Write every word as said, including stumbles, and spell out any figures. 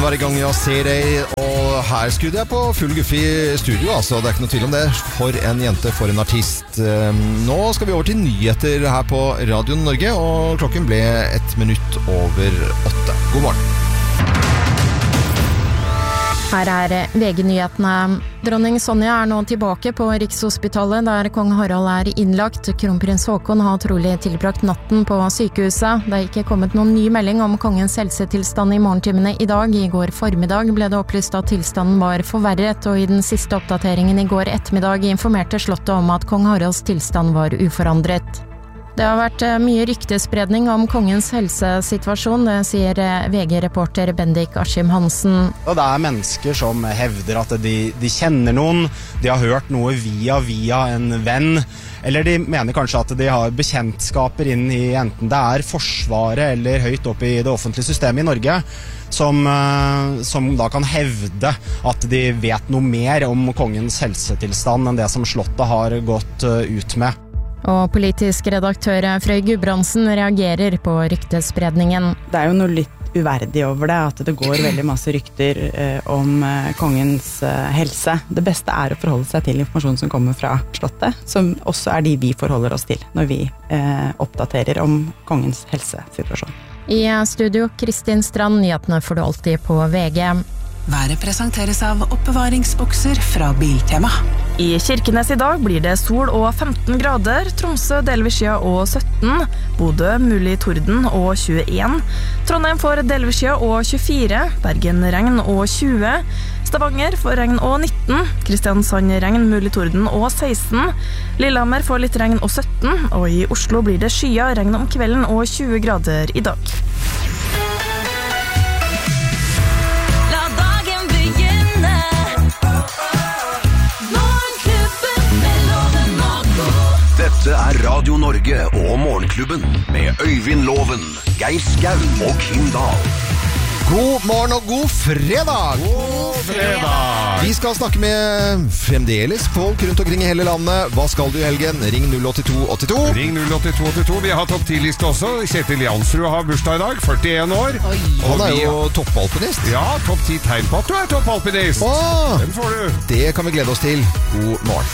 var i gang, ja, ser deg, og her skudde jeg på full guffe i studio, altså, det er ikke noe tvil om det. For en jente, for en artist. Nå skal vi over til nyheter her på Radio Norge, og klokken ble ett minutt over åtte. God morgen. Her er V G-nyhetene. Dronning Sonja er nå tilbake på Rikshospitalet, der kong Harald er innlagt. Kronprins Haakon har trolig tilbrakt natten på sykehuset. Det er ikke kommet noen ny melding om kongens helsetilstand i morgentimene i dag. I går formiddag ble det opplyst at tilstanden var forverret, og i den siste oppdateringen i går ettermiddag informerte slottet om at kong Haralds tilstand var uforandret. Det har vært mye ryktespredning om kongens helsesituasjon, det sier V G-reporter Bendik Askim Hansen. Og det er mennesker som hevder at de, de kjenner noen, de har hørt noe via via en venn, eller de mener kanskje at de har bekjentskaper inn i enten det er forsvaret eller høyt opp i det offentlige systemet i Norge, som, som da kan hevde at de vet noe mer om kongens helsetilstand enn det som slottet har gått ut med. Og politisk redaktør Frøy Gudbrandsen reagerer på ryktespredningen. Det er jo noe litt uverdig over det, at det går veldig masse rykter eh, om eh, kongens eh, helse. Det beste er å forholde seg til informasjon som kommer fra slottet, som også er de vi forholder oss til når vi eh, oppdaterer om kongens helsesituasjon. I studio, Kristin Strand, nyhetene får du alltid på V G. Været presenteres av oppbevaringsbokser fra Biltema. I Kirkenes i dag blir det sol og femten grader, Tromsø delvis skya og sytten, Bodø mulig torden og tjueen, Trondheim får delvis skya og tjuefire, Bergen regn og tjue, Stavanger får regn og nitten, Kristiansand regn mulig torden og seksten, Lillehammer får litt regn og sytten, og i Oslo blir det skya regn om kvelden og tjue grader i dag. Dette er Radio Norge og Morgenklubben med Øyvind Loven, Geir Skau og Kim Dahl. God morgen og god fredag! God fredag! Vi skal snakke med fremdeles folk rundt omkring i hele landet. Hva skal du i helgen? Ring null åtte to åtte to. Ring null åtte to åtte to. Vi har topp ti-liste også. Kjetil Jansrud har bursdag i dag, førtien år. Oi. Han er jo toppalpinist. Ja, topp ti tegn på at du er toppalpinist. Åh, den får du. Det kan vi glede oss til. God morgen.